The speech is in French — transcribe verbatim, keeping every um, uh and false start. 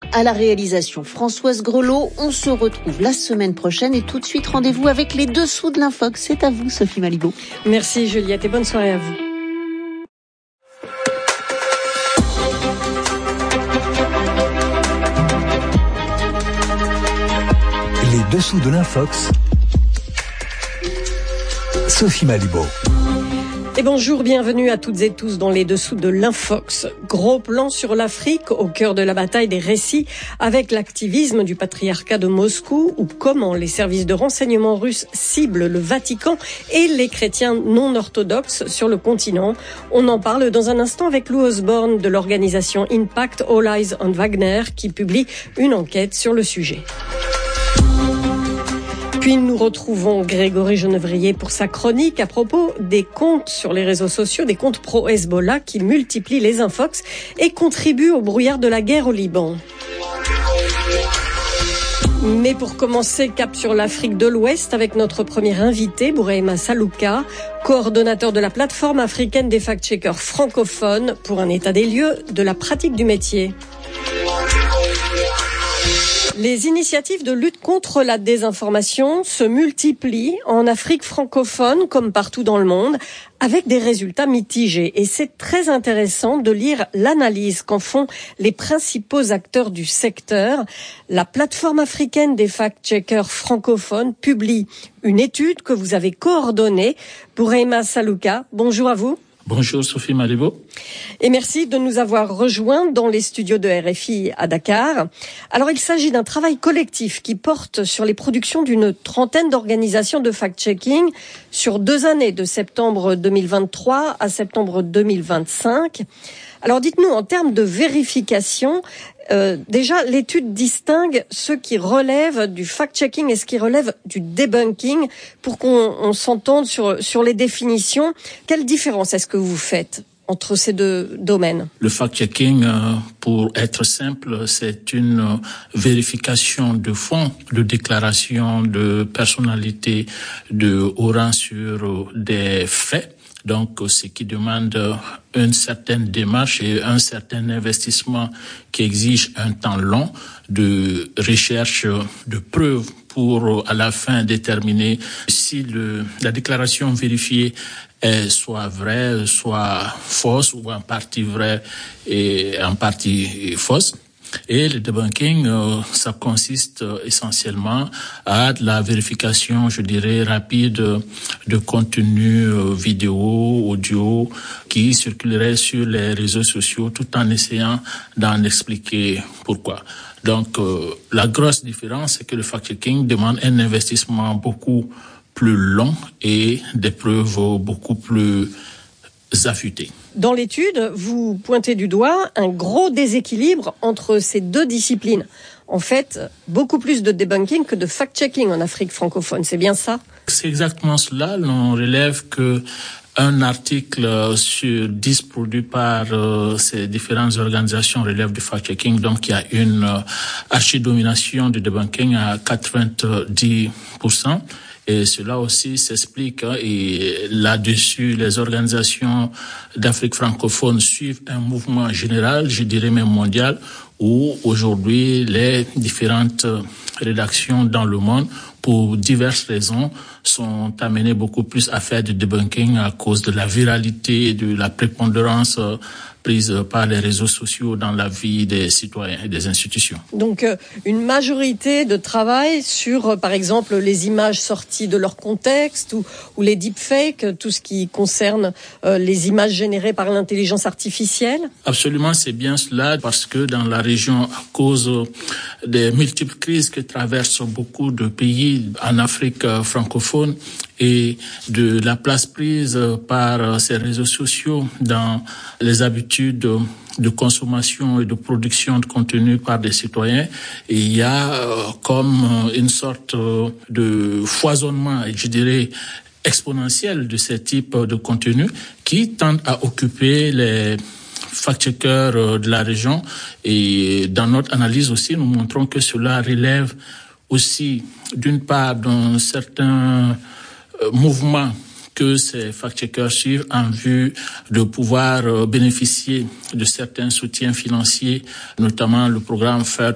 À la réalisation Françoise Grelot, on se retrouve la semaine prochaine et tout de suite rendez-vous avec les dessous de l'Infox. C'est à vous Sophie Malibaud. Merci Juliette et bonne soirée à vous. Les dessous de l'Infox. Sophie Malibaud. Et bonjour, bienvenue à toutes et tous dans les dessous de l'Infox. Gros plan sur l'Afrique, au cœur de la bataille des récits, avec l'activisme du patriarcat de Moscou, ou comment les services de renseignement russes ciblent le Vatican et les chrétiens non orthodoxes sur le continent. On en parle dans un instant avec Lou Osborne de l'organisation Impact All Eyes on Wagner, qui publie une enquête sur le sujet. Puis nous retrouvons Grégory Genevrier pour sa chronique à propos des comptes sur les réseaux sociaux, des comptes pro-Hezbollah qui multiplient les infox et contribuent au brouillard de la guerre au Liban. Mais pour commencer, cap sur l'Afrique de l'Ouest avec notre premier invité, Bourema Salouka, coordonnateur de la plateforme africaine des fact-checkers francophones, pour un état des lieux de la pratique du métier. Les initiatives de lutte contre la désinformation se multiplient en Afrique francophone comme partout dans le monde, avec des résultats mitigés. Et c'est très intéressant de lire l'analyse qu'en font les principaux acteurs du secteur. La plateforme africaine des fact-checkers francophones publie une étude que vous avez coordonnée. Bourema Salouka, bonjour à vous. Bonjour Sophie Malibaud. Et merci de nous avoir rejoints dans les studios de R F I à Dakar. Alors il s'agit d'un travail collectif qui porte sur les productions d'une trentaine d'organisations de fact-checking sur deux années, de septembre deux mille vingt-trois à septembre deux mille vingt-cinq. Alors dites-nous, en termes de vérification, euh, déjà l'étude distingue ce qui relève du fact-checking et ce qui relève du debunking pour qu'on on s'entende sur, sur les définitions. Quelle différence est-ce que vous faites entre ces deux domaines? Le fact-checking, euh, pour être simple, c'est une euh, vérification de fond, de déclaration de personnalité de haut rang sur euh, des faits. Donc, ce qui demande une certaine démarche et un certain investissement qui exige un temps long de recherche de preuves pour, à la fin, déterminer si le, la déclaration vérifiée est soit vraie, soit fausse, ou en partie vraie et en partie fausse. Et le debunking, euh, ça consiste euh, essentiellement à de la vérification, je dirais, rapide de contenu euh, vidéo, audio, qui circulerait sur les réseaux sociaux tout en essayant d'en expliquer pourquoi. Donc, euh, la grosse différence, c'est que le fact-checking demande un investissement beaucoup plus long et des preuves beaucoup plus affûtées. Dans l'étude, vous pointez du doigt un gros déséquilibre entre ces deux disciplines. En fait, beaucoup plus de debunking que de fact-checking en Afrique francophone. C'est bien ça? C'est exactement cela. On relève que un article sur dix produits par euh, ces différentes organisations relève du fact-checking. Donc, il y a une euh, archi-domination du debunking à quatre-vingt-dix pour cent. Et cela aussi s'explique, hein, et là-dessus, les organisations d'Afrique francophone suivent un mouvement général, je dirais même mondial, où aujourd'hui les différentes rédactions dans le monde, pour diverses raisons, sont amenées beaucoup plus à faire du debunking à cause de la viralité et de la prépondérance prise par les réseaux sociaux dans la vie des citoyens et des institutions. Donc, euh, une majorité de travail sur, euh, par exemple, les images sorties de leur contexte ou, ou les deepfakes, tout ce qui concerne euh, les images générées par l'intelligence artificielle? Absolument, c'est bien cela, parce que dans la région, à cause des multiples crises que traversent beaucoup de pays en Afrique francophone et de la place prise par ces réseaux sociaux dans les habitudes de consommation et de production de contenu par des citoyens, et il y a comme une sorte de foisonnement, je dirais, exponentiel de ce type de contenu qui tend à occuper les fact-checkers de la région. Et dans notre analyse aussi, nous montrons que cela relève aussi d'une part d'un certain mouvement que ces fact-checkers suivent en vue de pouvoir bénéficier de certains soutiens financiers, notamment le programme Third